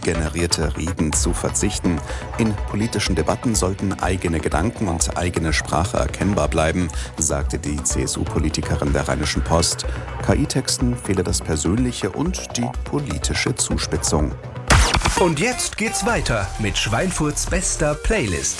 KI-generierte Reden zu verzichten. In politischen Debatten sollten eigene Gedanken und eigene Sprache erkennbar bleiben, sagte die CSU-Politikerin der Rheinischen Post. KI-Texten fehle das Persönliche und die politische Zuspitzung. Und jetzt geht's weiter mit Schweinfurts bester Playlist.